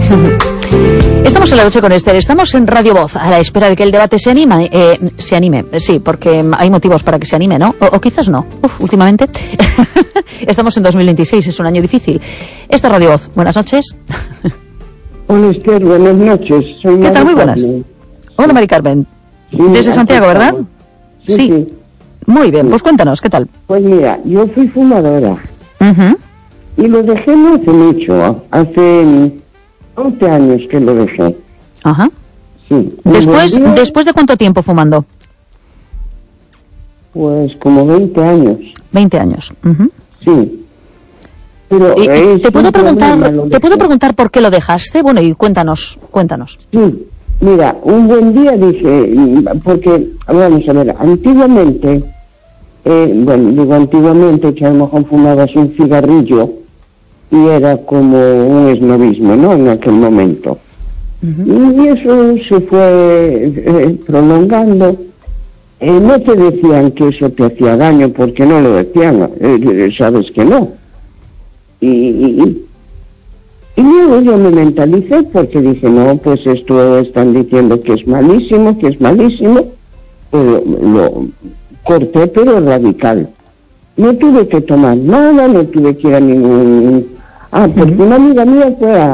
Estamos en la noche con Esther, estamos en Radio Voz, a la espera de que el debate se anime, sí, porque hay motivos para que se anime, ¿no? O quizás no, últimamente. Estamos en 2026, es un año difícil. Esta es Radio Voz, buenas noches. Hola Esther, buenas noches. Soy ¿Qué tal? Muy buenas. Hola Mari Carmen. Sí, desde Santiago, ¿verdad? Sí. Muy bien, pues cuéntanos, ¿qué tal? Pues mira, yo fui fumadora. Y lo dejé no hace mucho, hace 11 años que lo dejé. Ajá. Sí. ¿Después de cuánto tiempo fumando? Pues como 20 años. 20 años. Sí. Pero ¿Te puedo preguntar por qué lo dejaste? Bueno, y cuéntanos. Sí. Mira, un buen día dije, porque, vamos a ver, antiguamente, antiguamente que a lo mejor fumabas un cigarrillo y era como un esnovismo, ¿no?, en aquel momento. Y eso se fue prolongando. No te decían que eso te hacía daño, porque no lo decían, sabes que no. Y luego yo me mentalicé porque dije, no, pues esto están diciendo que es malísimo, pero lo corté, pero radical. No tuve que tomar nada, no tuve que ir a ningún... porque una amiga mía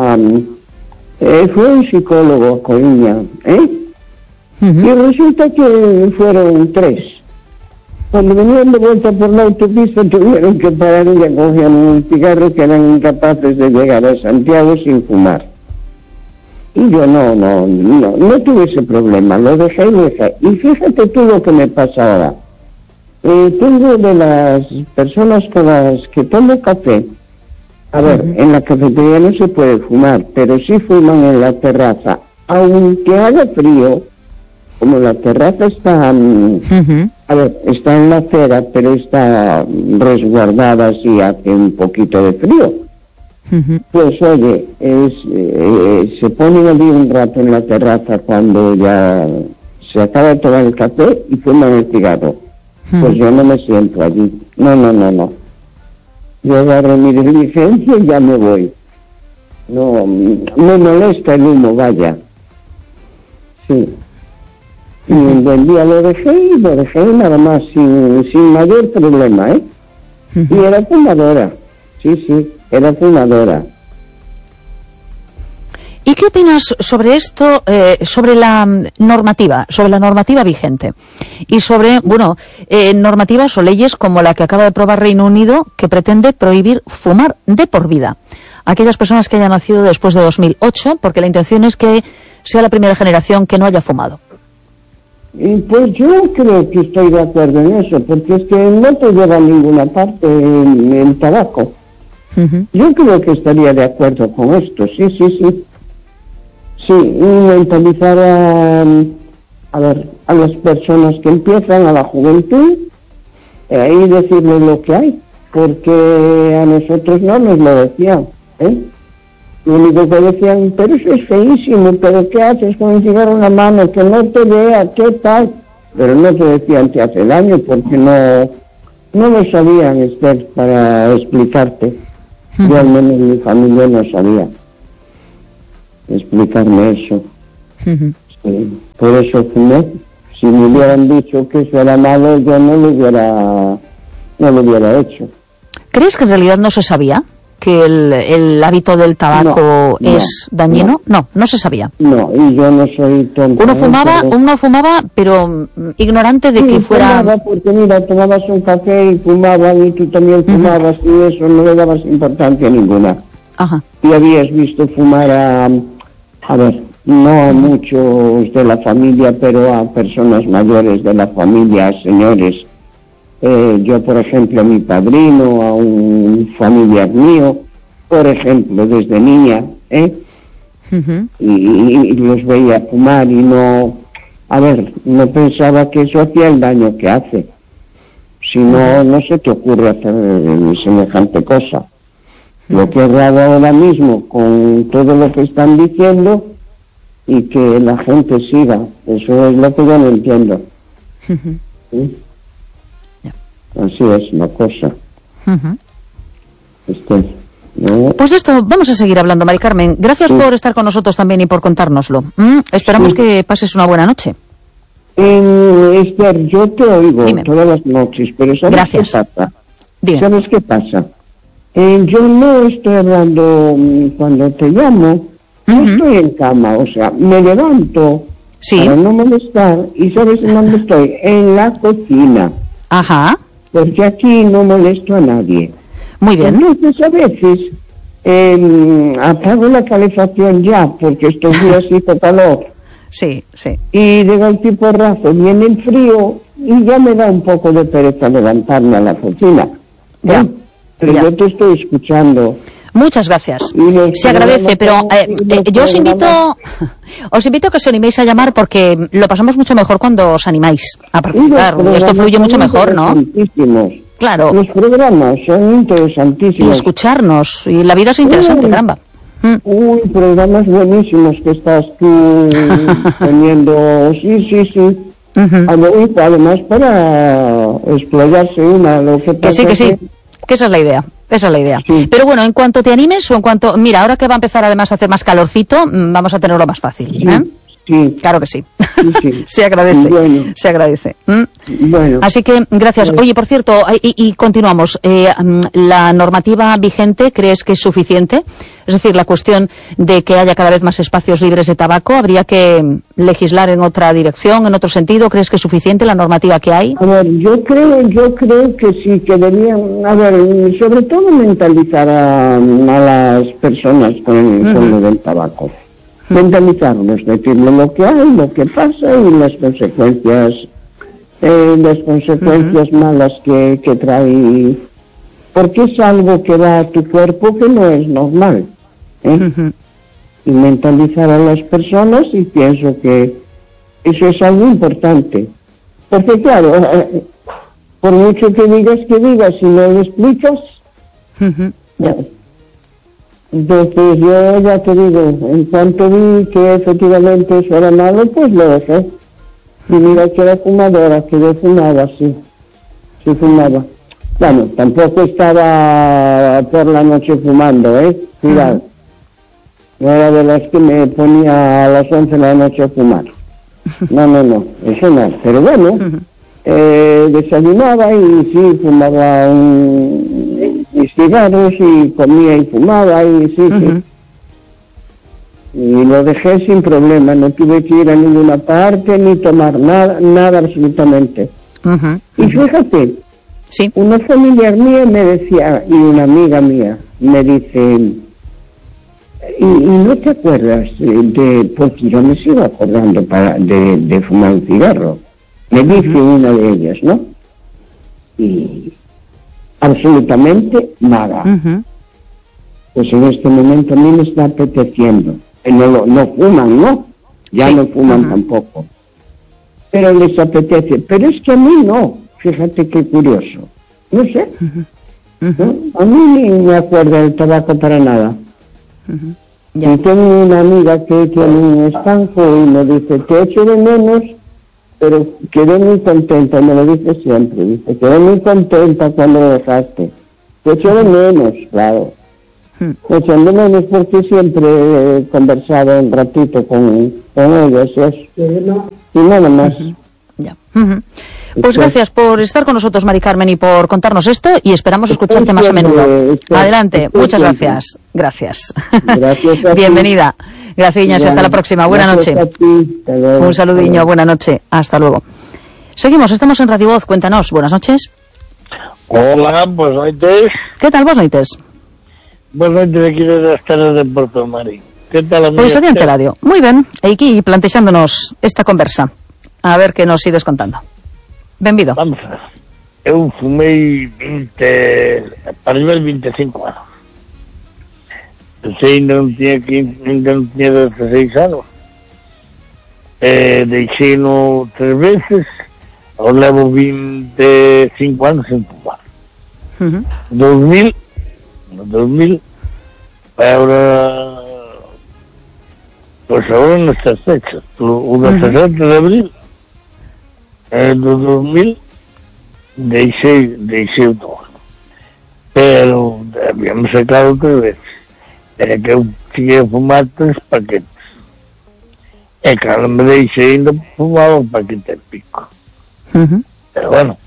fue un psicólogo a Coruña, y resulta que fueron 3. Cuando venían de vuelta por la autopista tuvieron que parar y ya cogían un cigarro, que eran incapaces de llegar a Santiago sin fumar. Y yo no tuve ese problema, lo dejé. Y fíjate tú lo que me pasa ahora. Tengo de las personas con las que tomo café, a ver, en la cafetería no se puede fumar, pero sí fuman en la terraza, aunque haga frío. Como la terraza está, está en la acera, pero está resguardada, si hace un poquito de frío. Pues oye, se ponen allí un rato en la terraza cuando ya se acaba de tomar el café y fuman el cigarro. Pues yo no me siento allí. No. Yo agarro mi diligencia y ya me voy. No, me molesta el humo, vaya. Sí. Y un buen día lo dejé nada más, sin mayor problema, Y era fumadora, sí, era fumadora. ¿Y qué opinas sobre esto, sobre la normativa vigente? Y sobre, normativas o leyes como la que acaba de aprobar Reino Unido, que pretende prohibir fumar de por vida a aquellas personas que hayan nacido después de 2008, porque la intención es que sea la primera generación que no haya fumado. Pues yo creo que estoy de acuerdo en eso, porque es que no te lleva a ninguna parte el tabaco. Yo creo que estaría de acuerdo con esto, sí. Sí, y mentalizar a las personas que empiezan, a la juventud, y decirles lo que hay, porque a nosotros no nos lo decían, Lo único que decían, pero eso es feísimo, pero ¿qué haces con el cigarro en la mano? Que no te vea, ¿qué tal? Pero no te decían te hace daño, porque no lo sabían, Esther, para explicarte. Yo al menos mi familia no sabía explicarme eso. Sí, por eso fumé. Si me hubieran dicho que eso era malo, yo no lo hubiera hecho. ¿Crees que en realidad no se sabía que el hábito del tabaco es dañino? No se sabía. No, y yo no soy tonto. Uno fumaba, pero ignorante de que fuera... Fumaba porque mira, tomabas un café y fumaban, y tú también fumabas, y eso no le dabas importancia ninguna. Y habías visto fumar no a muchos de la familia, pero a personas mayores de la familia, señores. Yo, por ejemplo, a mi padrino, a un familiar mío, por ejemplo, desde niña, y los veía fumar y no pensaba que eso hacía el daño que hace. Si no se te ocurre hacer semejante cosa. Lo que es raro ahora mismo con todo lo que están diciendo y que la gente siga, eso es lo que yo no entiendo. ¿Sí? Así es la cosa. ¿no? Pues esto, vamos a seguir hablando, Mari Carmen. Gracias por estar con nosotros también y por contárnoslo. Esperamos que pases una buena noche. Esther, yo te oigo todas las noches, pero ¿sabes qué pasa? Dime. ¿Sabes qué pasa? Yo no estoy hablando cuando te llamo, no estoy en cama, o sea, me levanto para no molestar y ¿sabes en dónde estoy? En la cocina. Ajá. Porque aquí no molesto a nadie. Muy bien. Entonces a veces apago la calefacción ya, porque estos días hizo calor. Sí, sí. Y de golpe y porrazo viene el frío y ya me da un poco de pereza levantarme a la cocina. Ya. Pero yo te estoy escuchando. Muchas gracias. Se agradece, pero yo os invito a que os animéis a llamar porque lo pasamos mucho mejor cuando os animáis a participar. Y esto fluye mucho mejor, ¿no? Claro. Los programas son interesantísimos. Y escucharnos. Y la vida es interesante, caramba. Uy, programas buenísimos que estás tú teniendo. Sí. Además para explayarse lo que pasa. Que sí. Que esa es la idea. Sí. Pero bueno, en cuanto te animes o en cuanto... Mira, ahora que va a empezar además a hacer más calorcito, vamos a tenerlo más fácil. Sí. Claro que sí. Se agradece. Bueno. Se agradece. Bueno. Así que, gracias. Oye, por cierto, y continuamos. ¿La normativa vigente crees que es suficiente? Es decir, la cuestión de que haya cada vez más espacios libres de tabaco, ¿habría que legislar en otra dirección, en otro sentido? ¿Crees que es suficiente la normativa que hay? A ver, yo creo que sí, que deberían, sobre todo mentalizar a las personas con lo del tabaco. Mentalizarlos, decirle lo que hay, lo que pasa y las consecuencias malas que trae, porque es algo que va a tu cuerpo que no es normal. Y mentalizar a las personas, y pienso que eso es algo importante, porque claro, por mucho que digas, si no lo explicas, entonces yo ya te digo, en cuanto vi que efectivamente eso era malo, pues lo dejé. Y mira que era fumadora, que yo fumaba, sí fumaba. Bueno, tampoco estaba por la noche fumando, cuidado. No era de las que me ponía a las 11 de la noche a fumar. No, eso no. Pero bueno, desayunaba y sí, fumaba mis cigarros y comía y fumaba y sí. Y lo dejé sin problema, no tuve que ir a ninguna parte ni tomar nada absolutamente. Y fíjate, una familiar mía me decía, y una amiga mía me dice, y no te acuerdas porque yo me sigo acordando de fumar un cigarro, me dice una de ellas, ¿no? Y absolutamente nada. Pues en este momento a mí me está apeteciendo. No fuman, ¿no? Ya no fuman tampoco. Pero les apetece. Pero es que a mí no. Fíjate qué curioso. No sé. ¿No? A mí ni me acuerda del tabaco para nada. Y tengo una amiga que tiene un estanco y me dice, te echo de menos, pero quedé muy contenta, me lo dice siempre. Dice, quedé muy contenta cuando lo dejaste. Te echo de menos, claro. Me echan de menos porque siempre he conversado un ratito con ellos y nada más. Pues gracias por estar con nosotros, Mari Carmen, y por contarnos esto, y esperamos escucharte más a menudo. Adelante, muchas gracias. Gracias. Bienvenida. Gracias, hasta la próxima. Buena noche. Un saludiño, buena noche. Hasta luego. Seguimos, estamos en Radio Voz. Cuéntanos. Buenas noches. Hola, buenas noches. ¿Qué tal, buenas noches? Buenas noches, aquí de las Terras de Puerto Mari. ¿Qué tal, amiga? Pois adiante, radio. Muy ben, e aquí plantexándonos esta conversa. A ver que nos ides contando. Benvido. Vamos a ver. Eu fumei 25 anos. Sei, non tiña 16 anos. Deixei-no 3 veces. Ahora levo 25 anos sin fumar. 2000, ahora, pues ahora nuestras fechas, o 17 de abril do 2000 deixei o tabaco, pero habíamos sacado 3 veces. Era que eu cheguei a fumar 3 paquetes. E cando me deixei ainda fumaba un paquete e pico. Pero bueno,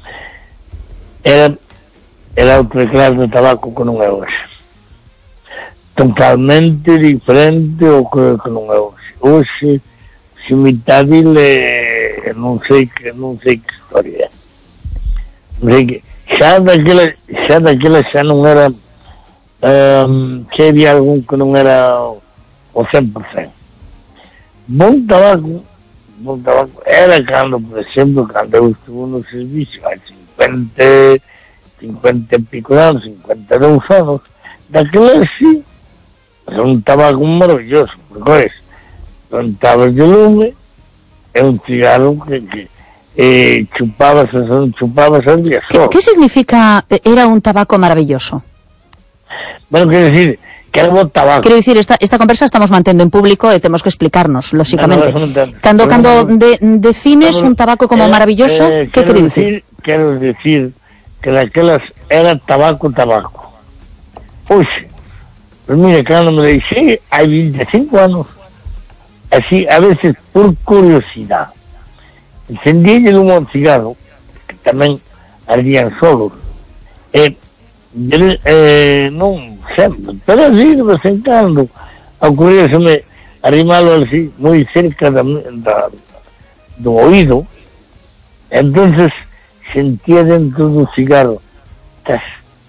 era outra clase de tabaco que non é hoxe. Totalmente diferente ao que non é hoxe. Hoxe, se mitadile, non sei que historia é. Non sei que, xa daquela xa non era, que había algún que non era o 100%. Bon tabaco era cando, por exemplo, cando eu estuve no servicio hai 50 e pico anos, 52 anos, daquela sí, era un tabaco maravilloso, porque es, non tabas de lume, é un cigarro que chupabas al día só. ¿Qué significa era un tabaco maravilloso? Bueno, quero decir, que era bon tabaco. Quero dicir, esta conversa estamos mantendo en público e temos que explicarnos, lóxicamente. Cando defines un tabaco como maravilloso, que quere dicir? Quero dicir que daquelas era tabaco. Oxe, pues mire, cando me deixei, hai 25 anos, así, a veces, por curiosidade, encendílle un cigarro, que tamén ardían solos, non sempre, pero así de vez en cando ocurríaseme arrimalo así moi cerca do oído, entonces sentía dentro do cigarro tras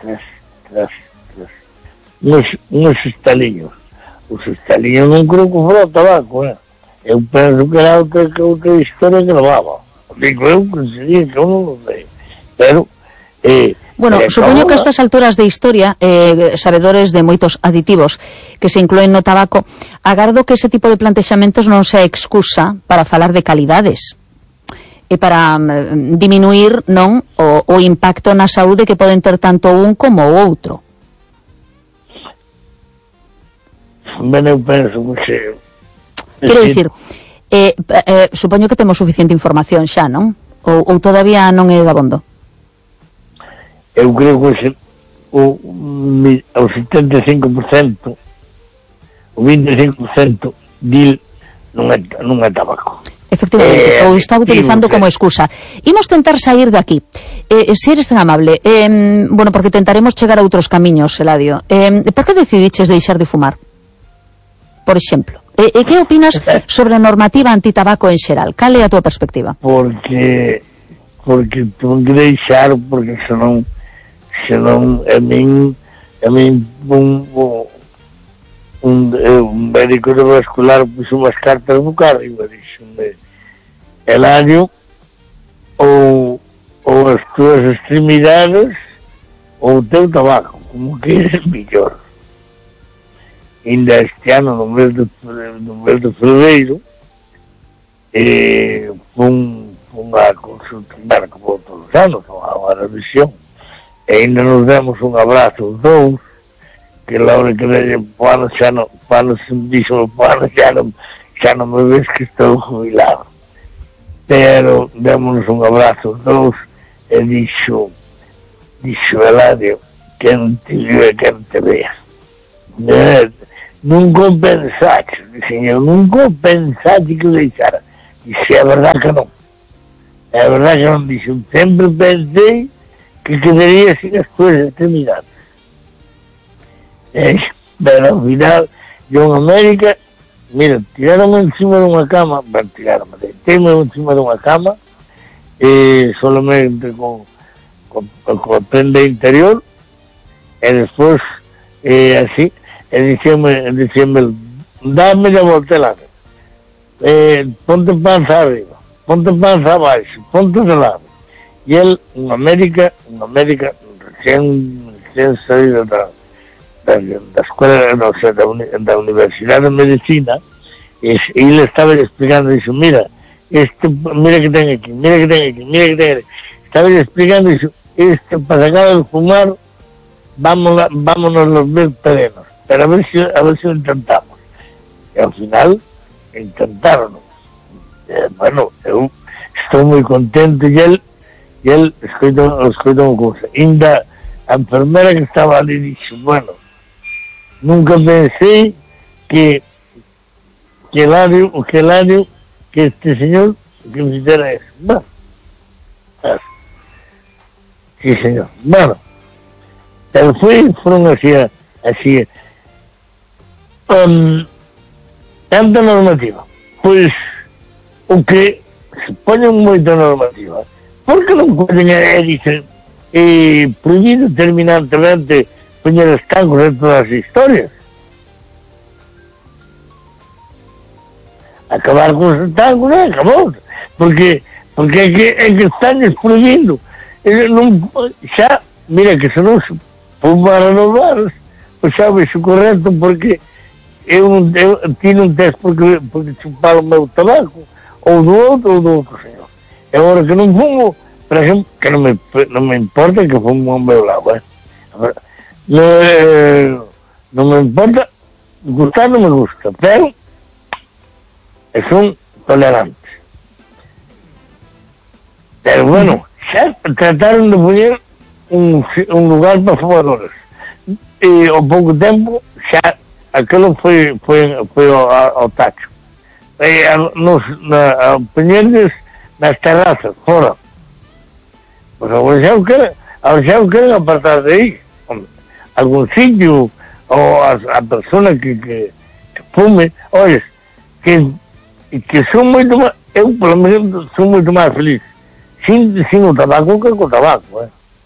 unos estaliños. Os estaliños non creo que fora o tabaco, eu penso que era outra historia que levaba, digo eu que sería que eu non lo sei, pero bueno, supoño que a estas alturas de historia, sabedores de moitos aditivos que se incluen no tabaco, agardo que ese tipo de plantexamentos non sea excusa para falar de calidades e para diminuir non o impacto na saúde que poden ter tanto un como o outro. Ben, eu penso que quero dicir, supoño que temos suficiente información xa, non? Ou todavía non é dabondo? Eu creo que o 75%, o 25% dil non é tabaco. Efectivamente, o está utilizando como excusa. Imos tentar sair de aquí. Se eres tan amable, bueno, porque tentaremos chegar a outros camiños, Eladio. Por que decidiches deixar de fumar? Por exemplo. E que opinas sobre a normativa antitabaco en xeral? Cal é a tua perspectiva? Porque tengo que deixar, porque senón a min un médico vascular puxo unhas cartas no carro e me dixo Eladio, ou as túas extremidades ou o teu tabaco, como que eres mellor. Ainda este ano, no mes de fevereiro, fun a consulta, como todos os anos, a revisión, e ainda nos demos un abrazo os dous, que la hora que veñen pano xa non me ves que estou jubilado, pero démonos un abrazo os dous e dixo Eladio, quen te vive, quen te vea. Nunca pensaste, señor, nunca pensaste que deixara. Dixe, é verdad que non. É verdad que non, dixe, sempre pensei que quedaría sin as tuas extremidades. Pero ao final, yo en América, mira, tiraronme encima dunha cama, deitei-me encima dunha cama, solamente con a prenda interior, e despois, así, e dicíame, dame a voltelada, ponte panza arriba, ponte panza abaixo, ponte de lado. E el, en América, recién saído da escuela, no sé, da Universidade de Medicina, e ele estaba explicando, dixo, mira que ten aquí, estaba explicando, dixo, para sacar de fumar, vámonos los 1000 terrenos, pero a ver si lo intentamos. E ao final, intentaron. Bueno, eu estou moi contento, e el escoito unha cousa, ainda a enfermera que estaba ali dixo, bueno, nunca pensei que este señor que me hiciera eso. Bueno, sí señor, bueno, pero fueron así, tanta normativa, pois o que se poñen moita normativa, por que non poden dicen prohibido terminantemente poñer estancos en todas as historias? Acabar con os estancos, acabou, porque é que están prohibindo. Xa, mira que se non se fumaran os bares, pois xa vexo correcto, porque eu tino un test porque chupaba o meu tabaco, ou do outro señor. E agora que non fumo, por exemplo, que non me importa que fumo ao meu lado, non me importa, gustar non me gusta, pero son tolerantes. Pero bueno, xa trataron de poñer un lugar para fumadores, e ao pouco tempo xa aquilo foi ao tacho. Poñerles nas terrazas, fora. Pois agora xa o queren apartar de aí. Algún sitio, ou a persona que fume, olha, que son moito máis, eu pelo menos son moito máis feliz sin o tabaco que co tabaco,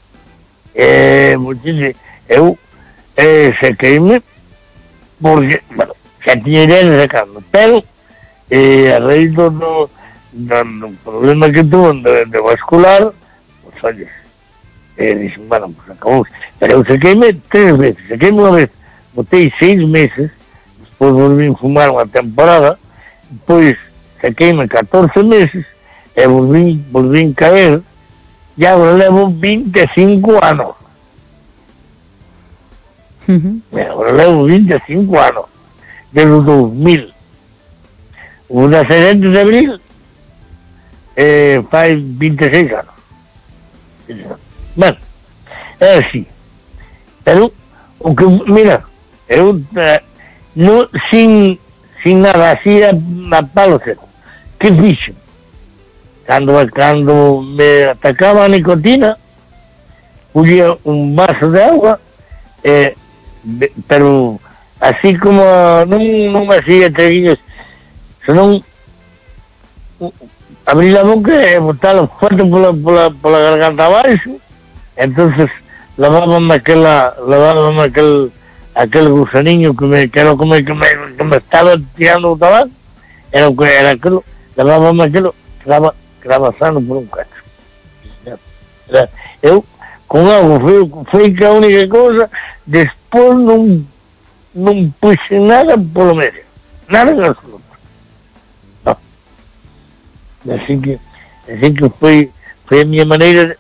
eu sequeime porque, bueno, xa tiña idea de sacarme, pero a raíz do problema que tuve de vascular, pues oye, dixen, bueno, pues acabou, pero eu sequeime 3 veces, sequeime unha vez, botei 6 meses, despois volví a fumar unha temporada, depois sequeime 14 meses, e volví a caer, e agora levo 25 anos. Agora levo 25 anos, desde o 2000. O 17 de abril fai 26 anos. Bueno, é así. Pero, o que, mira, eu sin nada así a palo seco. Que fixo? Cando me atacaba a nicotina, puxía un vaso de agua, pero así como non hacía traguillos, senón abrir a boca e botalo fuerte pola garganta abaixo, entonces lavábame aquel gusaniño que me estaba tirando o tabaco, era aquilo, lavábame aquilo, quedaba sano por un cacho. Eu con algo foi que a única cousa, despois non puxe nada polo medio, nada en absoluto. Así que foi a miña maneira,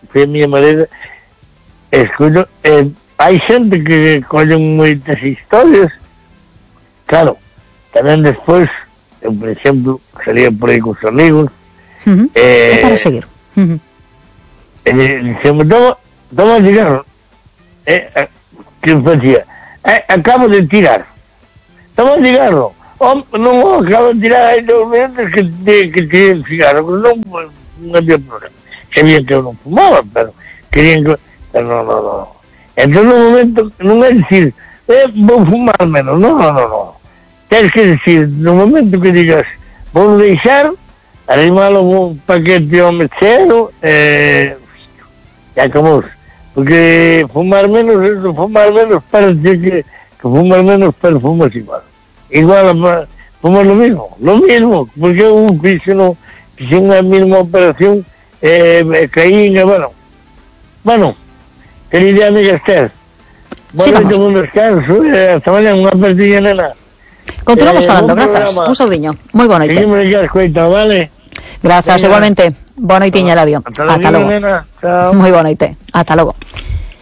escollo, hai xente que collen moitas historias, claro, tamén despois, eu, por exemplo, salía por aí cos amigos, é para seguir. Dixemos, toma cigarro, que facía, acabo de tirar, toma cigarro, non acabo de tirar aí 2 minutos que tirei el cigarro, non había problema, sabían que eu non fumaba, pero querían que, pero non. Entón no momento, non é dicir, vou fumar menos, non, tens que dicir, no momento que digas, vou deixar, arrimalo un paquete ao mechero, e acabou, porque fumar menos parece que fumar menos, pero fumas igual, fumas lo mismo, porque eu fixe a mesma operación, caí, bueno, querida amiga Esther, boa noite, un descanso, hasta mañana, unha partida, nena. Continuamos falando, grazas, un saudiño, moi boa noite. Seguimos aquí a escoita, vale? Grazas, igualmente, boa noitiña, Eladio. Ata logo, nena, chao. Moi boa noite, ata logo.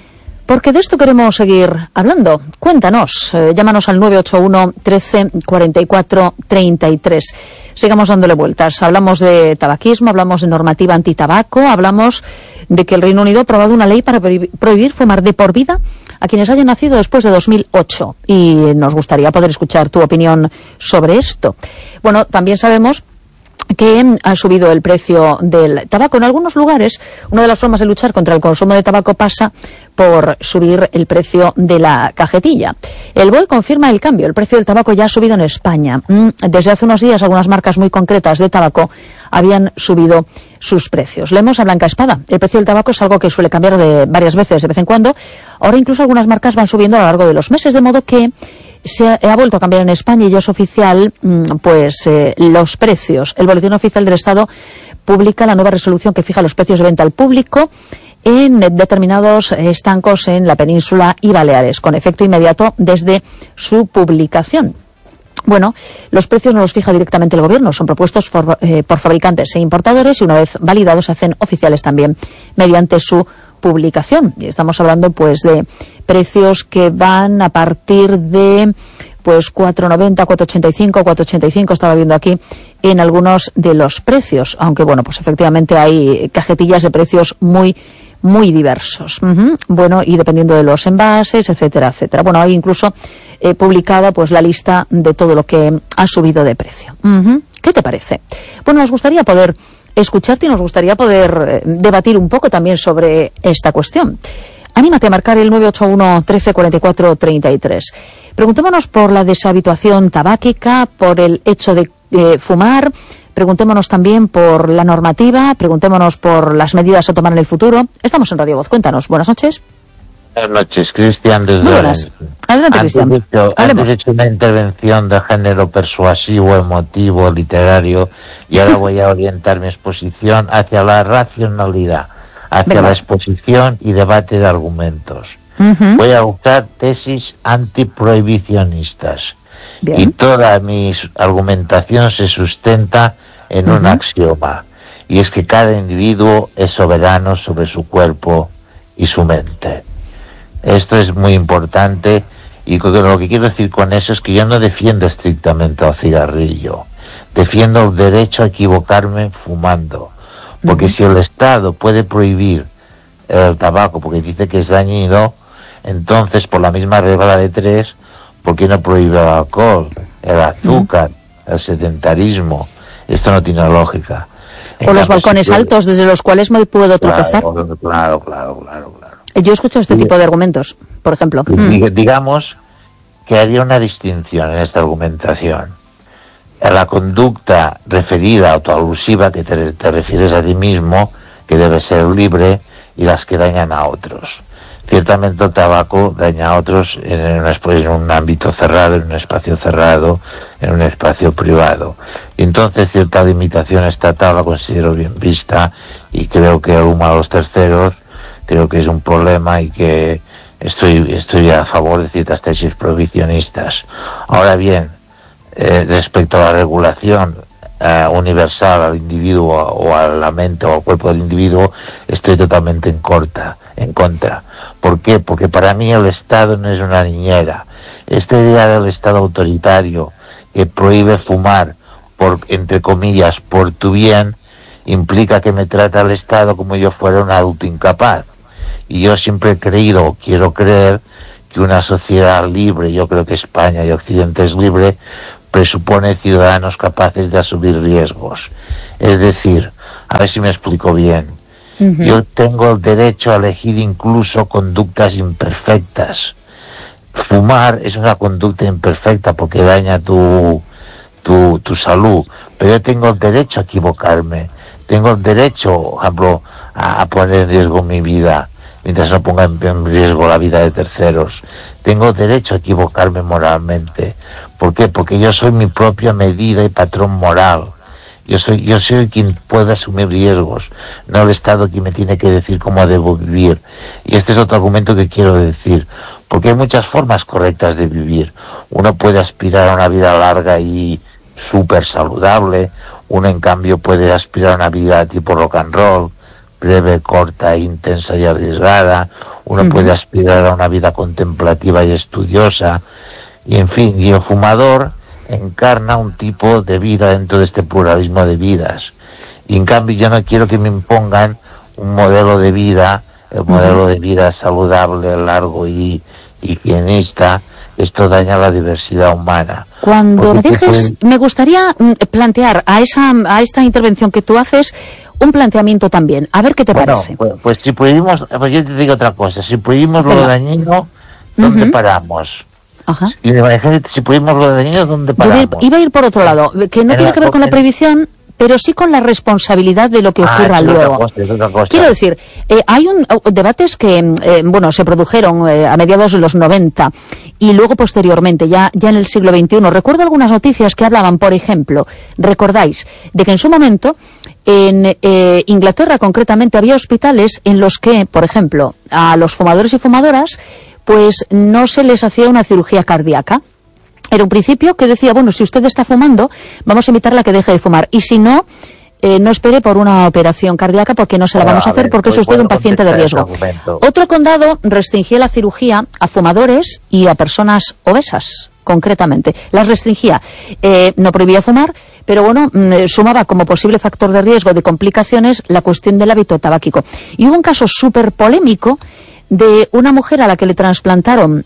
Porque de esto queremos seguir hablando. Cuéntanos, llámanos al 981 13 44 33. Sigamos dándole vueltas. Hablamos de tabaquismo, hablamos de normativa antitabaco, hablamos de que el Reino Unido ha aprobado una ley para prohibir fumar de por vida a quienes hayan nacido después de 2008. Y nos gustaría poder escuchar tu opinión sobre esto. Bueno, también sabemos que ha subido el precio del tabaco. En algunos lugares, una de las formas de luchar contra el consumo de tabaco pasa por subir el precio de la cajetilla. El BOE confirma el cambio. El precio del tabaco ya ha subido en España. Desde hace unos días, algunas marcas muy concretas de tabaco habían subido sus precios. Leemos a Blanca Espada. El precio del tabaco es algo que suele cambiar varias veces, de vez en cuando. Ahora incluso algunas marcas van subiendo a lo largo de los meses, de modo que se ha vuelto a cambiar en España y ya es oficial los precios. El Boletín Oficial del Estado publica la nueva resolución que fija los precios de venta al público en determinados estancos en la península y Baleares, con efecto inmediato desde su publicación. Bueno, los precios no los fija directamente el gobierno, son propuestos por fabricantes e importadores y una vez validados se hacen oficiales también mediante su publicación. Y estamos hablando pues de precios que van a partir de 4,90, 4,85, 4,85 estaba viendo aquí en algunos de los precios, aunque bueno, pues efectivamente hay cajetillas de precios muy diversos. Bueno, y dependiendo de los envases, etcétera, etcétera. Bueno, hay incluso publicada pues la lista de todo lo que ha subido de precio. ¿Qué te parece? Bueno, nos gustaría poder escucharte y nos gustaría poder debatir un poco también sobre esta cuestión. Anímate a marcar el 981 13 44 33. Preguntémonos por la deshabituación tabáquica, por el hecho de fumar. Preguntémonos también por la normativa, preguntémonos por las medidas a tomar en el futuro. Estamos en Radio Voz. Cuéntanos. Buenas noches. Buenas noches, Cristian. Muy buenas. Adelante, Cristian. Antes he hecho una intervención de género persuasivo, emotivo, literario, y ahora voy a orientar mi exposición hacia la racionalidad, hacia la exposición y debate de argumentos. Voy a buscar tesis antiprohibicionistas. Bien. Y toda mi argumentación se sustenta en un axioma, y es que cada individuo es soberano sobre su cuerpo y su mente. Esto es muy importante, y lo que quiero decir con eso es que yo no defiendo estrictamente al cigarrillo, defiendo el derecho a equivocarme fumando, porque si el Estado puede prohibir el tabaco porque dice que es dañino, entonces por la misma regla de 3, ¿por qué no prohíbe el alcohol, el azúcar, el sedentarismo? Esto no tiene lógica. O los balcones altos desde los cuales me puedo tropezar. Claro. Yo he escuchado este tipo de argumentos, por ejemplo. Digamos que haría una distinción en esta argumentación. A la conducta referida, autoalusiva, que te refieres a ti mismo, que debe ser libre, y las que dañan a otros. Ciertamente el tabaco daña a otros en un ámbito cerrado, en un espacio cerrado, en un espacio privado. Y entonces cierta limitación estatal la considero bien vista, y creo que el humo a los terceros creo que es un problema, y que estoy a favor de ciertas tesis prohibicionistas. Ahora bien, respecto a la regulación universal al individuo o a la mente o al cuerpo del individuo, estoy totalmente en contra. ¿Por qué? Porque para mí el Estado no es una niñera. Esta idea del Estado autoritario que prohíbe fumar, entre comillas, por tu bien, implica que me trata el Estado como yo fuera un adulto incapaz. Y yo siempre he creído, quiero creer, que una sociedad libre, yo creo que España y Occidente es libre, presupone ciudadanos capaces de asumir riesgos. Es decir, a ver si me explico bien, yo tengo el derecho a elegir incluso conductas imperfectas. Fumar es una conducta imperfecta porque daña tu salud, pero yo tengo el derecho a equivocarme, tengo el derecho, por ejemplo, a poner en riesgo mi vida, mientras no ponga en riesgo la vida de terceros. Tengo derecho a equivocarme moralmente. ¿Por qué? Porque yo soy mi propia medida y patrón moral. Yo soy quien puede asumir riesgos, no el Estado quien me tiene que decir cómo debo vivir. Y este es otro argumento que quiero decir, porque hay muchas formas correctas de vivir. Uno puede aspirar a una vida larga y súper saludable, uno en cambio puede aspirar a una vida tipo rock and roll, breve, corta, intensa y arriesgada. Uno puede aspirar a una vida contemplativa y estudiosa. Y en fin, y el fumador encarna un tipo de vida dentro de este pluralismo de vidas. Y en cambio yo no quiero que me impongan un modelo de vida, el modelo de vida saludable, largo y higienista. Esto daña la diversidad humana. Cuando me dejes, me gustaría plantear a esta intervención que tú haces un planteamiento también. A ver qué te parece. Pues si prohibimos, pues yo te digo otra cosa, si prohibimos lo dañino, ¿dónde paramos? Ajá. Y si prohibimos lo dañino, ¿dónde paramos? Iba a ir por otro lado, que no tiene que ver con la prohibición, pero sí con la responsabilidad de lo que ocurra luego. Es otra cosa. Quiero decir, hay debates que, se produjeron a mediados de los 90 y luego posteriormente, ya en el siglo XXI. Recuerdo algunas noticias que hablaban, por ejemplo, recordáis, de que en su momento, en Inglaterra concretamente, había hospitales en los que, por ejemplo, a los fumadores y fumadoras, pues no se les hacía una cirugía cardíaca. Era un principio que decía, bueno, si usted está fumando, vamos a invitarla a que deje de fumar. Y si no, no espere por una operación cardíaca porque no se la vamos a hacer porque es usted un paciente de riesgo. Otro condado restringía la cirugía a fumadores y a personas obesas, concretamente. Las restringía. No prohibía fumar, pero bueno, sumaba como posible factor de riesgo de complicaciones la cuestión del hábito tabáquico. Y hubo un caso súper polémico de una mujer a la que le trasplantaron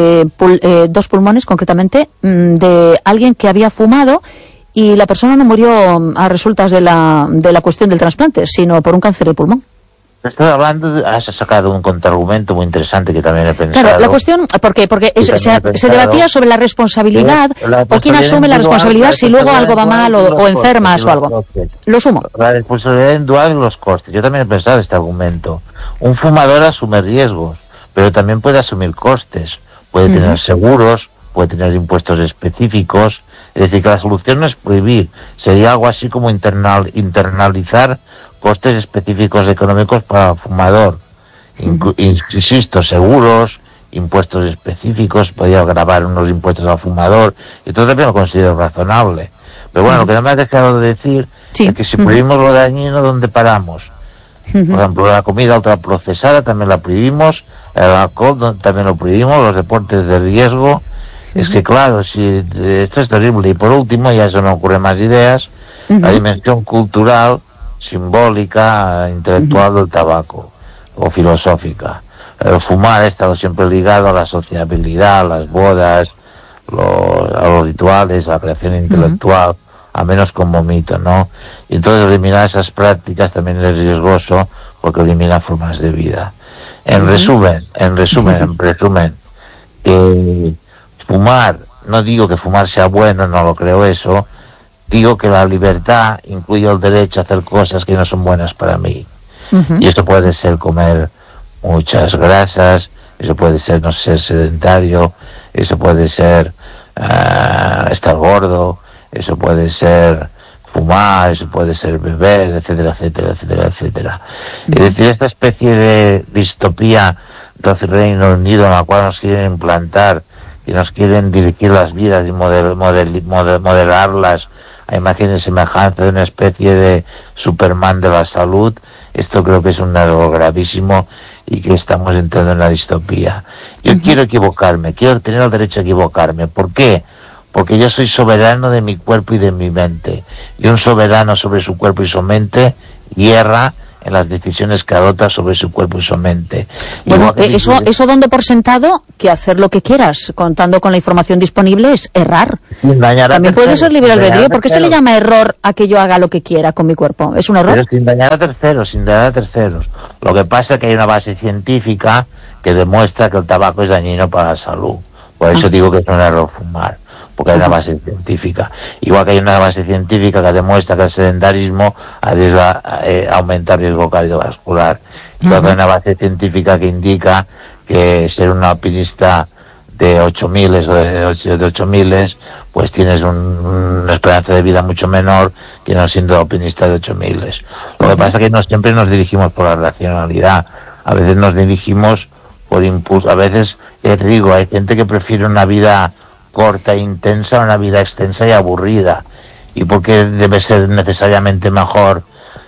dos pulmones, concretamente, de alguien que había fumado, y la persona no murió a resultas de la cuestión del trasplante, sino por un cáncer de pulmón. Estoy hablando, has sacado un contraargumento muy interesante que también he pensado. Claro, la cuestión, porque se debatía sobre la responsabilidad, o quién asume la responsabilidad si luego algo va mal o enfermas o algo. Lo sumo. La responsabilidad individual y los costes. Yo también he pensado este argumento. Un fumador asume riesgos, pero también puede asumir costes. Puede tener seguros, puede tener impuestos específicos. Es decir, que la solución no es prohibir, sería algo así como internalizar costes específicos económicos para el fumador. Insisto, seguros, impuestos específicos, podría gravar unos impuestos al fumador, y todo también lo considero razonable. Pero bueno, lo que no me has dejado de decir es que si prohibimos lo dañino, ¿dónde paramos? Por ejemplo, la comida ultraprocesada también la prohibimos, el alcohol también lo prohibimos, los deportes de riesgo. Es que claro, esto es terrible. Y por último, ya se me ocurren más ideas, la dimensión cultural, simbólica, intelectual del tabaco, o filosófica. El fumar ha estado siempre ligado a la sociabilidad, a las bodas, a los rituales, a la creación intelectual, a menos como mito, ¿no? Y entonces eliminar esas prácticas también es riesgoso porque elimina formas de vida. En resumen, fumar, no digo que fumar sea bueno, no lo creo eso, digo que la libertad incluye el derecho a hacer cosas que no son buenas para mí. Y esto puede ser comer muchas grasas, eso puede ser no ser sedentario, eso puede ser estar gordo, eso puede ser fumar, eso puede ser beber, etcétera, etcétera, etcétera, etcétera. Es decir, esta especie de distopía del Reino Unido en la cual nos quieren implantar y nos quieren dirigir las vidas y modelarlas a imagen y semejanza de una especie de Superman de la salud, esto creo que es un error gravísimo y que estamos entrando en la distopía. Yo quiero equivocarme, quiero tener el derecho a equivocarme. ¿Por qué? Porque yo soy soberano de mi cuerpo y de mi mente. Y un soberano sobre su cuerpo y su mente hierra en las decisiones que adopta sobre su cuerpo y su mente. Bueno, eso dando por sentado que hacer lo que quieras, contando con la información disponible, es errar. También puede ser libre albedrío. ¿Por qué se le llama error a que yo haga lo que quiera con mi cuerpo? ¿Es un error? Pero sin dañar a terceros, Lo que pasa es que hay una base científica que demuestra que el tabaco es dañino para la salud. Por eso digo que es un error fumar, porque hay una base científica. Igual que hay una base científica que demuestra que el sedentarismo aumenta el riesgo cardiovascular. Igual que hay una base científica que indica que ser un alpinista de 8000 o de 8000, pues tienes una esperanza de vida mucho menor que no siendo alpinista de 8000. Lo que pasa es que no siempre nos dirigimos por la racionalidad. A veces nos dirigimos por impulso. A veces, te digo, hay gente que prefiere una vida corta e intensa, una vida extensa y aburrida. ¿Y por qué debe ser necesariamente mejor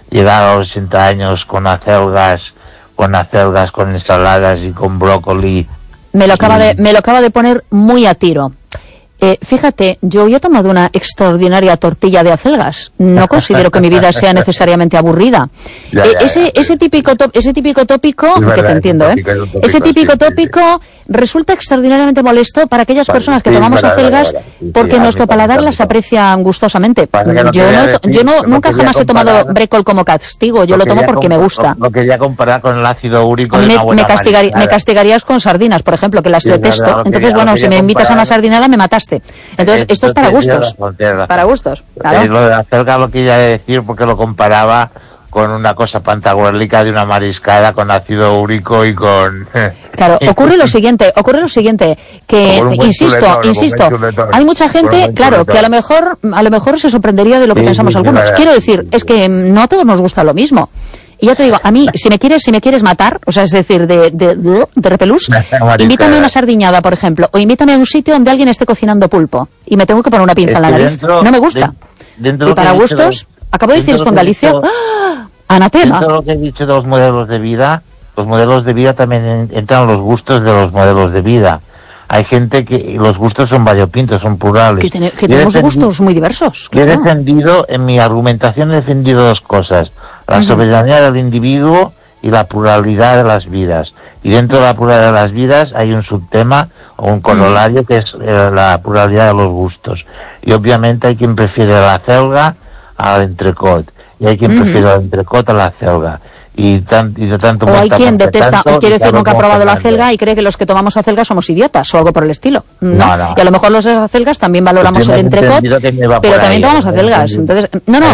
llegar a los 60 años con acelgas, con ensaladas y con brócoli. Me lo acaba de poner muy a tiro. Fíjate, yo he tomado una extraordinaria tortilla de acelgas. No considero que mi vida sea necesariamente aburrida. Ese típico tópico, que te entiendo, ese típico tópico resulta extraordinariamente molesto para aquellas personas que tomamos acelgas porque nuestro paladar las aprecia gustosamente. Yo nunca jamás he tomado brécol como castigo. Yo lo tomo porque me gusta. Lo quería comparar con el ácido úrico. Me castigarías con sardinas, por ejemplo, que las detesto. Entonces, bueno, si me invitas a una sardinada me mataste. Entonces, esto es para gustos. Para gustos, claro. Lo de la acelga lo quería decir porque lo comparaba con una cosa pantagruélica de una mariscada con ácido úrico y con... Claro, ocurre lo siguiente, que, insisto, hay mucha gente, claro, que a lo mejor se sorprendería de lo que pensamos algunos. Quiero decir, es que no a todos nos gusta lo mismo. Y ya te digo, a mí, si me quieres matar, o sea, es decir, de repelús, invítame a una sardiñada, por ejemplo, o invítame a un sitio donde alguien esté cocinando pulpo y me tengo que poner una pinza en la nariz. No me gusta. Y para gustos, acabo de decir esto en Galicia, ¡ah! Anatema. Dentro de lo que he dicho de los modelos de vida también entran los gustos de los modelos de vida. Hay gente que los gustos son variopintos, son plurales. Que tenemos gustos muy diversos. Claro. En mi argumentación he defendido dos cosas: la soberanía del individuo y la pluralidad de las vidas. Y dentro de la pluralidad de las vidas hay un subtema o un corolario que es la pluralidad de los gustos. Y obviamente hay quien prefiere la acelga al entrecot, y hay quien prefiere el entrecot a la acelga. Y de tanto o hay quien detesta, o quiere decir nunca ha probado la acelga y cree que los que tomamos acelga somos idiotas o algo por el estilo. No. Y a lo mejor los acelgas también valoramos el entrecot, pero también tomamos acelgas. Entonces,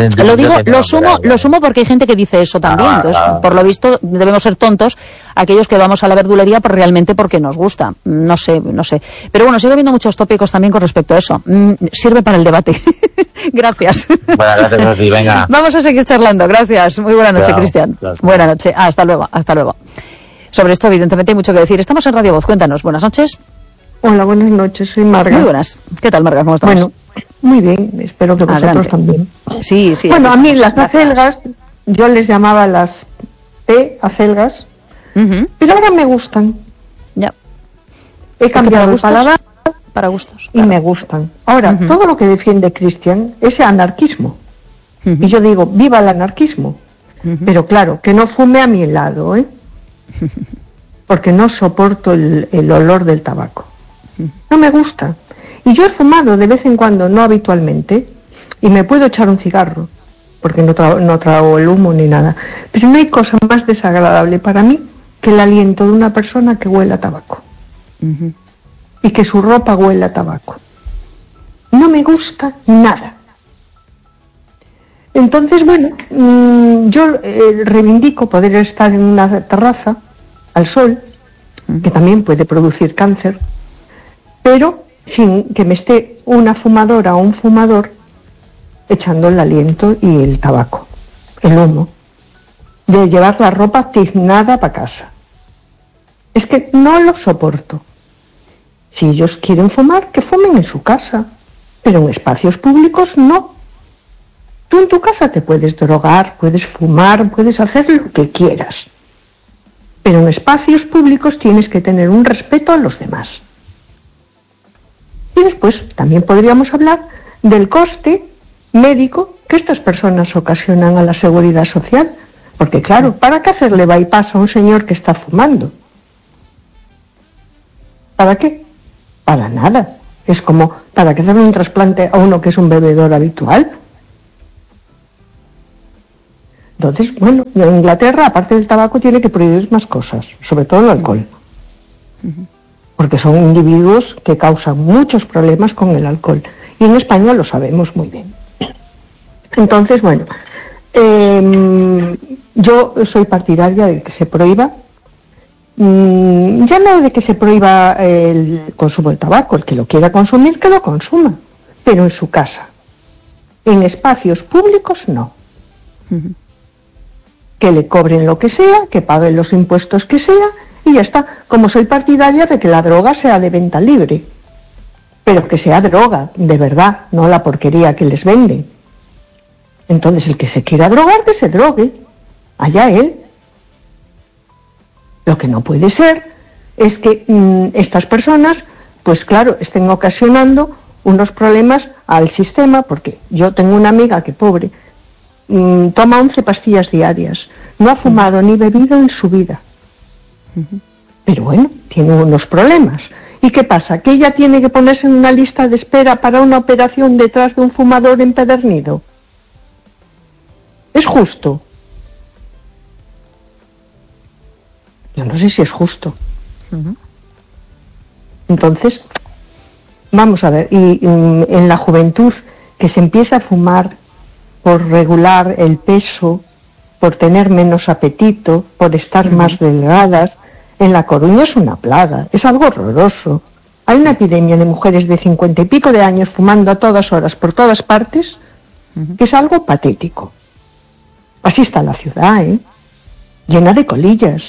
lo sumo porque hay gente que dice eso también. Entonces, por lo visto, debemos ser tontos aquellos que vamos a la verdulería realmente porque nos gusta. No sé. Pero bueno, sigo viendo muchos tópicos también con respecto a eso. Sirve para el debate. Gracias. Buenas noches, venga. Vamos a seguir charlando. Gracias. Muy buena noche, Cristian. Buenas noches. Hasta luego. Sobre esto, evidentemente, hay mucho que decir. Estamos en Radio Voz. Cuéntanos. Buenas noches. Hola, buenas noches. Soy Marga. Muy buenas. ¿Qué tal, Marga? ¿Cómo estamos? Bueno, muy bien. Espero que vosotros también. Sí. Bueno, a mí las acelgas, yo les llamaba las acelgas, pero ahora me gustan. Ya. He cambiado el paladar para gustos. Y me gustan. Ahora, todo lo que defiende Cristian es anarquismo. Y yo digo, viva el anarquismo. Pero claro, que no fume a mi lado, porque no soporto el olor del tabaco. No me gusta. Y yo he fumado de vez en cuando, no habitualmente, y me puedo echar un cigarro, porque no trago el humo ni nada. Pero no hay cosa más desagradable para mí que el aliento de una persona que huele a tabaco. Y que su ropa huele a tabaco. No me gusta nada. Entonces, bueno, yo reivindico poder estar en una terraza, al sol, que también puede producir cáncer, pero sin que me esté una fumadora o un fumador echando el aliento y el tabaco, el humo, de llevar la ropa tiznada para casa. Es que no lo soporto. Si ellos quieren fumar, que fumen en su casa, pero en espacios públicos no. Tú en tu casa te puedes drogar, puedes fumar, puedes hacer lo que quieras, pero en espacios públicos tienes que tener un respeto a los demás. Y después también podríamos hablar del coste médico que estas personas ocasionan a la seguridad social, porque claro, ¿para qué hacerle bypass a un señor que está fumando? ¿Para qué? Para nada. Es como, ¿para qué hacerle un trasplante a uno que es un bebedor habitual? Entonces, bueno, en Inglaterra, aparte del tabaco, tiene que prohibir más cosas, sobre todo el alcohol. Porque son individuos que causan muchos problemas con el alcohol. Y en España lo sabemos muy bien. Entonces, bueno, yo soy partidaria de que se prohíba, ya no de que se prohíba el consumo del tabaco, el que lo quiera consumir, que lo consuma, pero en su casa. En espacios públicos, no. Que le cobren lo que sea, que paguen los impuestos que sea, y ya está. Como soy partidaria de que la droga sea de venta libre, pero que sea droga, de verdad, no la porquería que les venden. Entonces, el que se quiera drogar, que se drogue. Allá él. Lo que no puede ser es que estas personas, pues claro, estén ocasionando unos problemas al sistema, porque yo tengo una amiga que, pobre, toma 11 pastillas diarias, no ha fumado ni bebido en su vida. Pero bueno, tiene unos problemas. ¿Y qué pasa? ¿Que ella tiene que ponerse en una lista de espera para una operación detrás de un fumador empedernido? ¿Es justo? Yo no sé si es justo. Entonces, vamos a ver, y en la juventud que se empieza a fumar por regular el peso, por tener menos apetito, por estar más delgadas, en La Coruña es una plaga, es algo horroroso. Hay una epidemia de mujeres de 50 y pico de años fumando a todas horas por todas partes, que es algo patético. Así está la ciudad, llena de colillas.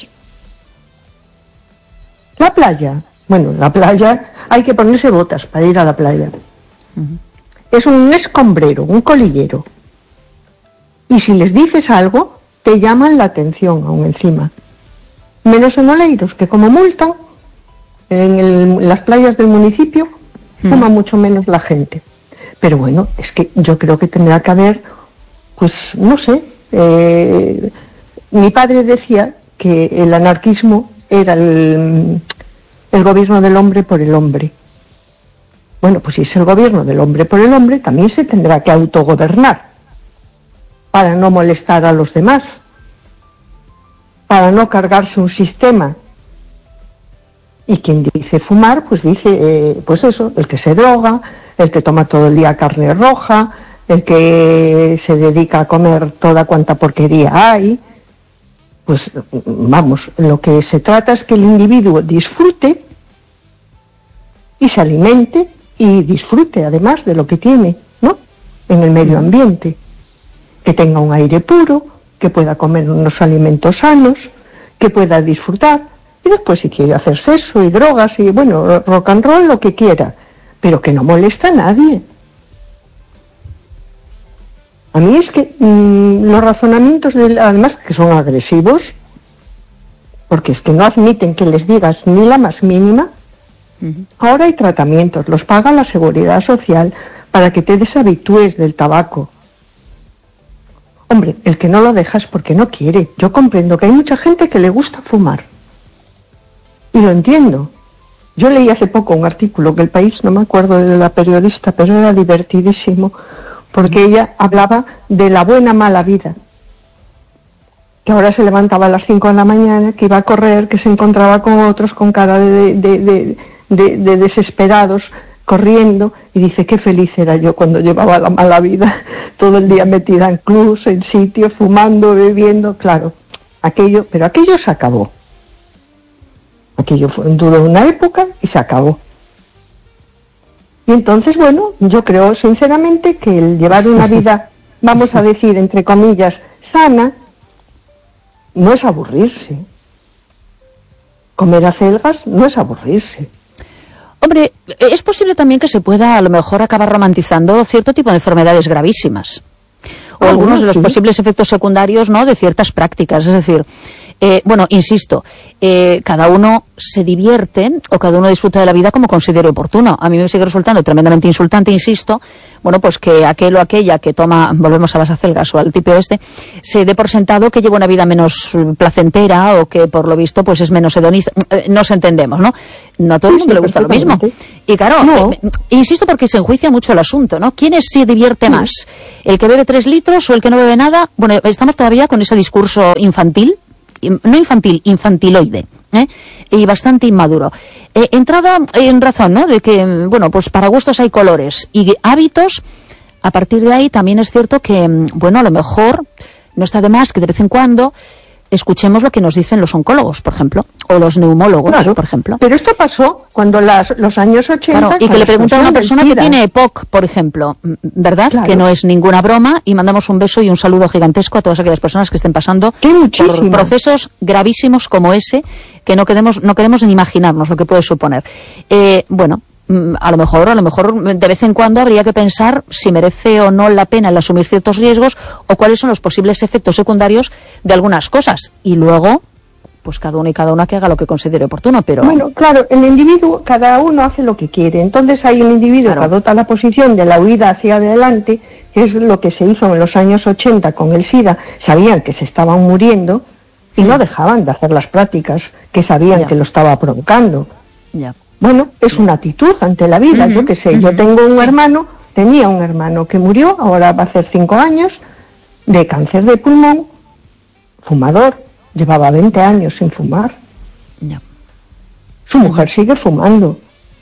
La playa, bueno, la playa hay que ponerse botas para ir a la playa. Es un escombrero, un colillero. Y si les dices algo, te llaman la atención aún encima. Menos en Oleiros, que como multan, en las playas del municipio, fuma mucho menos la gente. Pero bueno, es que yo creo que tendrá que haber, pues, no sé, mi padre decía que el anarquismo era el gobierno del hombre por el hombre. Bueno, pues si es el gobierno del hombre por el hombre, también se tendrá que autogobernar para no molestar a los demás, para no cargarse un sistema. Y quien dice fumar, pues dice, pues eso, el que se droga, el que toma todo el día carne roja, el que se dedica a comer toda cuanta porquería hay. Pues vamos, lo que se trata es que el individuo disfrute y se alimente y disfrute además de lo que tiene, ¿no?, en el medio ambiente, que tenga un aire puro, que pueda comer unos alimentos sanos, que pueda disfrutar, y después si quiere hacer sexo y drogas y bueno, rock and roll, lo que quiera, pero que no molesta a nadie. A mí es que los razonamientos, además que son agresivos, porque es que no admiten que les digas ni la más mínima. Ahora hay tratamientos, los paga la Seguridad Social para que te deshabitúes del tabaco. Hombre, el que no lo deja es porque no quiere. Yo comprendo que hay mucha gente que le gusta fumar. Y lo entiendo. Yo leí hace poco un artículo que El País, no me acuerdo de la periodista, pero era divertidísimo, porque ella hablaba de la buena mala vida. Que ahora se levantaba a las 5 de la mañana, que iba a correr, que se encontraba con otros con cara de desesperados, corriendo, y dice, qué feliz era yo cuando llevaba la mala vida, todo el día metida en clubs, en sitios, fumando, bebiendo, claro, pero aquello se acabó. Aquello duró una época y se acabó. Y entonces, bueno, yo creo sinceramente que el llevar una vida, vamos a decir, entre comillas, sana, no es aburrirse. Comer acelgas no es aburrirse. Hombre, es posible también que se pueda a lo mejor acabar romantizando cierto tipo de enfermedades gravísimas. O algunos de los posibles efectos secundarios, ¿no?, de ciertas prácticas. Es decir, bueno, insisto, cada uno se divierte o cada uno disfruta de la vida como considere oportuno. A mí me sigue resultando tremendamente insultante, insisto, bueno, pues que aquel o aquella que toma, volvemos a las acelgas o al tipo se dé por sentado que lleva una vida menos placentera o que por lo visto pues es menos hedonista. Nos entendemos, ¿no? No a todo el mundo le gusta lo mismo. Y claro, insisto porque se enjuicia mucho el asunto, ¿no? ¿Quién se divierte más? ¿El que bebe 3 litros o el que no bebe nada? Bueno, estamos todavía con ese discurso infantil, no infantil, infantiloide, y bastante inmaduro. Entrada en razón, ¿no?, de que, bueno, pues para gustos hay colores y hábitos. A partir de ahí también es cierto que, bueno, a lo mejor no está de más que de vez en cuando escuchemos lo que nos dicen los oncólogos, por ejemplo, o los neumólogos, claro, por ejemplo. Pero esto pasó cuando los años 80... Claro, y que le preguntan a una persona que tiene EPOC, por ejemplo, ¿verdad? Claro. Que no es ninguna broma, y mandamos un beso y un saludo gigantesco a todas aquellas personas que estén pasando por procesos gravísimos como ese, que no queremos ni imaginarnos lo que puede suponer. Bueno, a lo mejor de vez en cuando habría que pensar si merece o no la pena el asumir ciertos riesgos o cuáles son los posibles efectos secundarios de algunas cosas. Y luego, pues cada uno y cada una que haga lo que considere oportuno, pero... Bueno, claro, el individuo, cada uno hace lo que quiere. Entonces hay un individuo que adopta la posición de la huida hacia adelante, que es lo que se hizo en los años 80 con el SIDA. Sabían que se estaban muriendo y no dejaban de hacer las prácticas que sabían que lo estaba provocando. Bueno, es una actitud ante la vida. Yo qué sé, yo tengo tenía un hermano que murió, ahora va a hacer 5 años, de cáncer de pulmón, fumador. Llevaba 20 años sin fumar. Su mujer sigue fumando.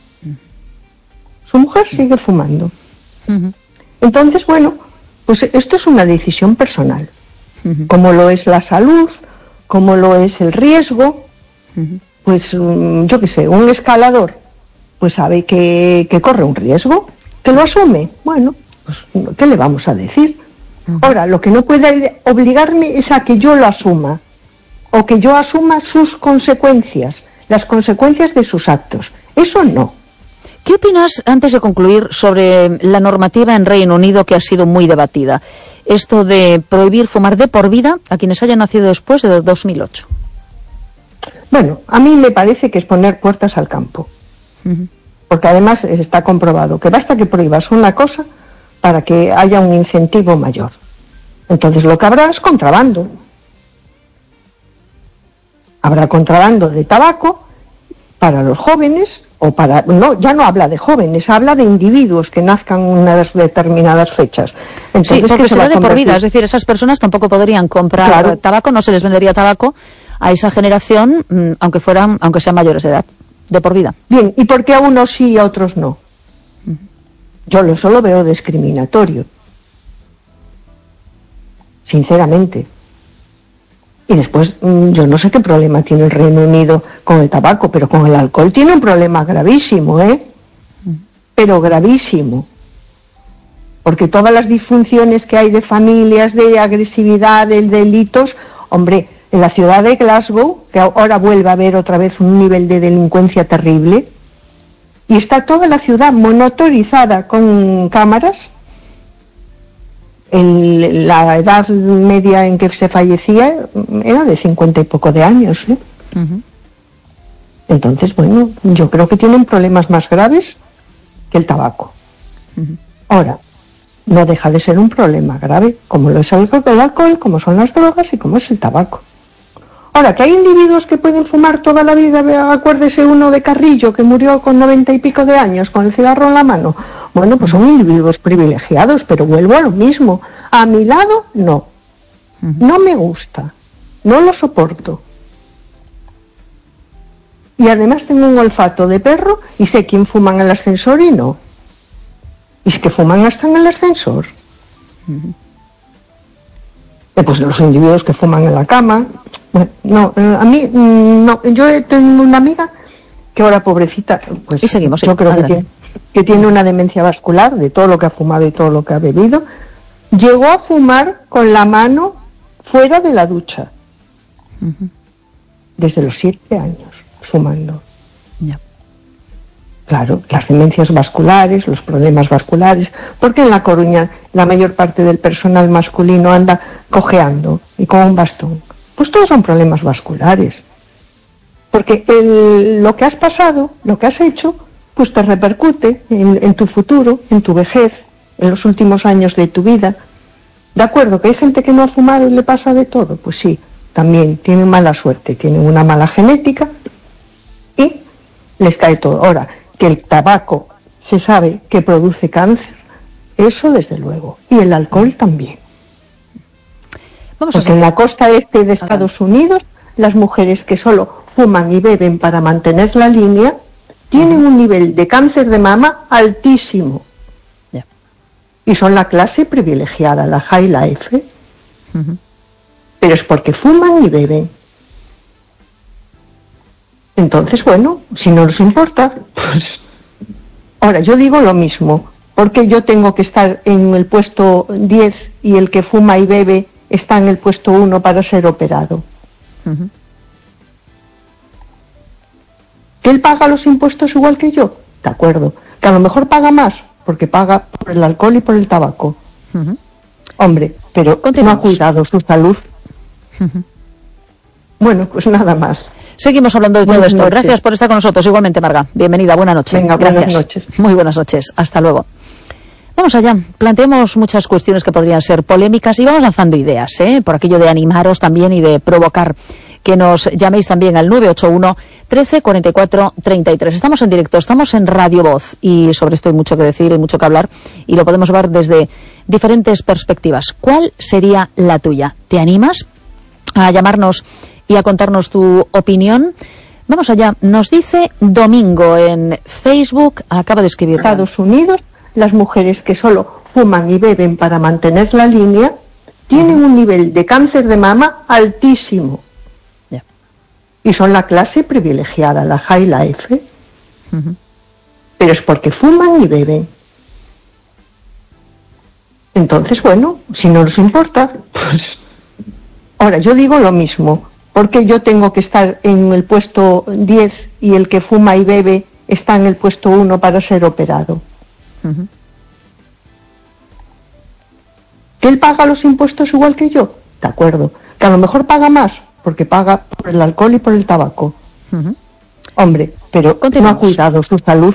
Entonces, bueno, pues esto es una decisión personal. Como lo es la salud, como lo es el riesgo. Pues, yo qué sé, un escalador, pues sabe que corre un riesgo, que lo asume. Bueno, pues, ¿qué le vamos a decir? Ahora, lo que no puede obligarme es a que yo lo asuma. O que yo asuma sus consecuencias, las consecuencias de sus actos. Eso no. ¿Qué opinas, antes de concluir, sobre la normativa en Reino Unido que ha sido muy debatida? Esto de prohibir fumar de por vida a quienes hayan nacido después de 2008. Bueno, a mí me parece que es poner puertas al campo. Porque además está comprobado que basta que prohíbas una cosa para que haya un incentivo mayor. Entonces lo que habrá es contrabando. Habrá contrabando de tabaco para los jóvenes, o para... No, ya no habla de jóvenes, habla de individuos que nazcan en unas determinadas fechas. Entonces, sí, porque será de por vida, es decir, esas personas tampoco podrían comprar tabaco, no se les vendería tabaco a esa generación, aunque sean mayores de edad, de por vida. Bien, ¿y por qué a unos sí y a otros no? Yo eso lo veo discriminatorio. Sinceramente. Y después, yo no sé qué problema tiene el Reino Unido con el tabaco, pero con el alcohol tiene un problema gravísimo, Pero gravísimo. Porque todas las disfunciones que hay de familias, de agresividad, de delitos, hombre, en la ciudad de Glasgow, que ahora vuelve a haber otra vez un nivel de delincuencia terrible, y está toda la ciudad monitorizada con cámaras. La edad media en que se fallecía era de 50 y poco de años. Entonces, bueno, yo creo que tienen problemas más graves que el tabaco. Ahora, no deja de ser un problema grave, como lo es el alcohol, como son las drogas y como es el tabaco. Ahora, que hay individuos que pueden fumar toda la vida, acuérdese uno de Carrillo que murió con 90 y pico de años con el cigarro en la mano. Bueno, pues son individuos privilegiados, pero vuelvo a lo mismo. A mi lado, no. No me gusta. No lo soporto. Y además tengo un olfato de perro y sé quién fuma en el ascensor y no. Y es que fuman hasta en el ascensor. Pues los individuos que fuman en la cama. No, a mí, no. Yo tengo una amiga que ahora, pobrecita, pues y seguimos, yo creo que tiene una demencia vascular de todo lo que ha fumado y todo lo que ha bebido. Llegó a fumar con la mano fuera de la ducha. Desde los 7 años, fumando. Claro, las demencias vasculares, los problemas vasculares, porque en La Coruña la mayor parte del personal masculino anda cojeando y con un bastón. Pues todos son problemas vasculares. Porque lo que has pasado, lo que has hecho, pues te repercute en tu futuro, en tu vejez, en los últimos años de tu vida. ¿De acuerdo? ¿Que hay gente que no ha fumado y le pasa de todo? Pues sí, también tienen mala suerte, tienen una mala genética y les cae todo. Ahora, que el tabaco se sabe que produce cáncer, eso desde luego, y el alcohol también. Porque en la costa este de Estados Unidos, las mujeres que solo fuman y beben para mantener la línea, tienen un nivel de cáncer de mama altísimo. Y son la clase privilegiada, la high life. Pero es porque fuman y beben. Entonces, bueno, si no nos importa, pues... Ahora, yo digo lo mismo. Porque yo tengo que estar en el puesto 10 y el que fuma y bebe está en el puesto 1 para ser operado. ¿Que él paga los impuestos igual que yo? de acuerdo. Que a lo mejor paga más, porque paga por el alcohol y por el tabaco. Hombre, pero no ha cuidado su salud. Bueno, pues nada más. Seguimos hablando de todo esto. Gracias por estar con nosotros. Igualmente, Marga. Bienvenida, buena noche. Venga, gracias. Buenas noches. Muy buenas noches. Hasta luego. Vamos allá. Planteemos muchas cuestiones que podrían ser polémicas y vamos lanzando ideas, por aquello de animaros también y de provocar. Que nos llaméis también al 981 13 44 33. Estamos en directo, estamos en Radio Voz y sobre esto hay mucho que decir, hay mucho que hablar y lo podemos ver desde diferentes perspectivas. ¿Cuál sería la tuya? ¿Te animas a llamarnos y a contarnos tu opinión? Vamos allá. Nos dice Domingo en Facebook, acaba de escribir. En Estados Unidos, las mujeres que solo fuman y beben para mantener la línea tienen un nivel de cáncer de mama altísimo. Y son la clase privilegiada, la high life. Pero es porque fuman y beben. Entonces, bueno, si no nos importa, pues... Ahora, yo digo lo mismo. Porque yo tengo que estar en el puesto 10 y el que fuma y bebe está en el puesto 1 para ser operado. ¿Que él paga los impuestos igual que yo? De acuerdo. Que a lo mejor paga más, porque paga por el alcohol y por el tabaco. Hombre, pero no ha cuidado su salud.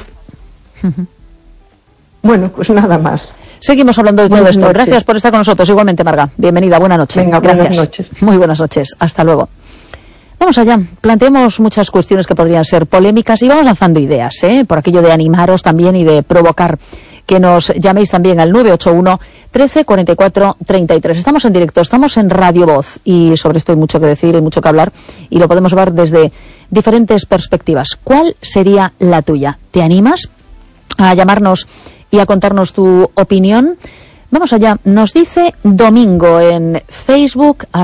Bueno, pues nada más. Seguimos hablando de todo esto. Gracias por estar con nosotros. Igualmente, Marga. Bienvenida, buena noche. Venga, gracias. Buenas noches. Muy buenas noches. Hasta luego. Vamos allá. Planteemos muchas cuestiones que podrían ser polémicas y vamos lanzando ideas, por aquello de animaros también y de provocar. Que nos llaméis también al 981 13 44 33. Estamos en directo, estamos en Radio Voz y sobre esto hay mucho que decir, hay mucho que hablar y lo podemos ver desde diferentes perspectivas. ¿Cuál sería la tuya? ¿Te animas a llamarnos y a contarnos tu opinión? Vamos allá. Nos dice Domingo en Facebook.